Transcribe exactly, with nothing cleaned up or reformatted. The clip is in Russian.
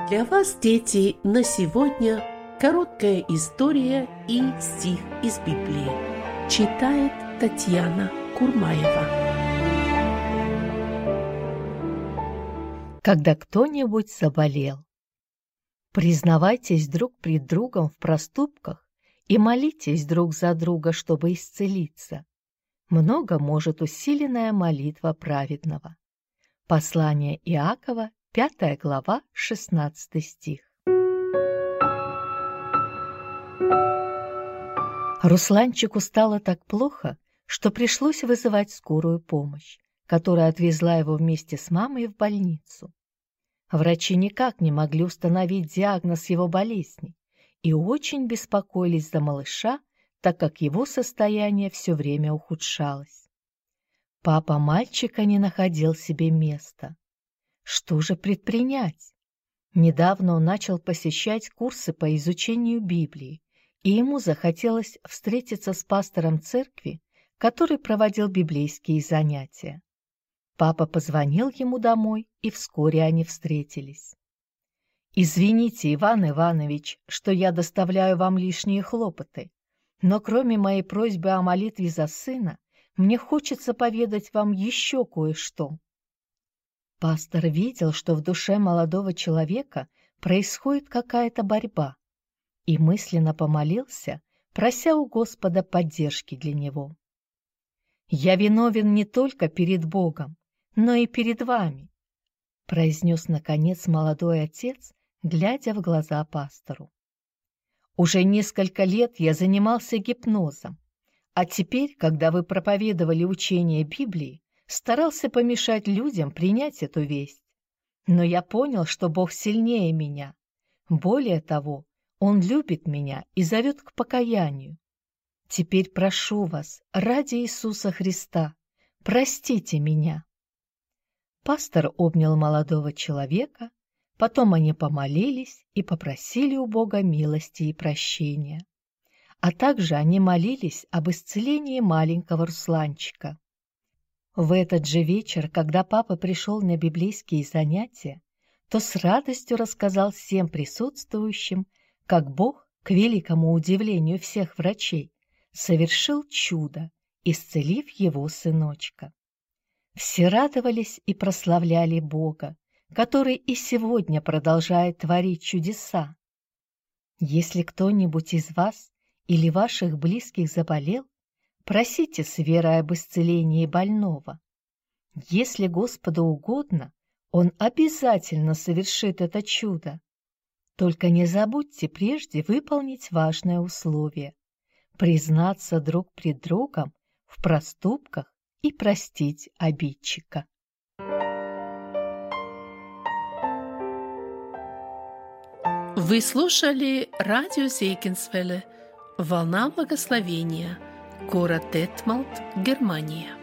Для вас, дети, на сегодня короткая история и стих из Библии. Читает Татьяна Курмаева. Когда кто-нибудь заболел. Признавайтесь друг пред другом в проступках и молитесь друг за друга, чтобы исцелиться. Много может усиленная молитва праведного. Послание Иакова, пятая глава, шестнадцатый стих. Русланчику стало так плохо, что пришлось вызывать скорую помощь, которая отвезла его вместе с мамой в больницу. Врачи никак не могли установить диагноз его болезни и очень беспокоились за малыша, так как его состояние все время ухудшалось. Папа мальчика не находил себе места. Что же предпринять? Недавно он начал посещать курсы по изучению Библии, и ему захотелось встретиться с пастором церкви, который проводил библейские занятия. Папа позвонил ему домой, и вскоре они встретились. «Извините, Иван Иванович, что я доставляю вам лишние хлопоты, но кроме моей просьбы о молитве за сына, мне хочется поведать вам еще кое-что». Пастор видел, что в душе молодого человека происходит какая-то борьба, и мысленно помолился, прося у Господа поддержки для него. «Я виновен не только перед Богом, но и перед вами», произнес наконец молодой отец, глядя в глаза пастору. «Уже несколько лет я занимался гипнозом, а теперь, когда вы проповедовали учение Библии, старался помешать людям принять эту весть. Но я понял, что Бог сильнее меня. Более того, Он любит меня и зовет к покаянию. Теперь прошу вас, ради Иисуса Христа, простите меня». Пастор обнял молодого человека, потом они помолились и попросили у Бога милости и прощения. А также они молились об исцелении маленького Русланчика. В этот же вечер, когда папа пришел на библейские занятия, то с радостью рассказал всем присутствующим, как Бог, к великому удивлению всех врачей, совершил чудо, исцелив его сыночка. Все радовались и прославляли Бога, который и сегодня продолжает творить чудеса. Если кто-нибудь из вас или ваших близких заболел, просите с верой об исцелении больного. Если Господу угодно, Он обязательно совершит это чудо. Только не забудьте прежде выполнить важное условие – признаться друг пред другом в проступках и простить обидчика. Вы слушали радио Зейгенсвелле «Волна благословения», город Детмалт, Германия.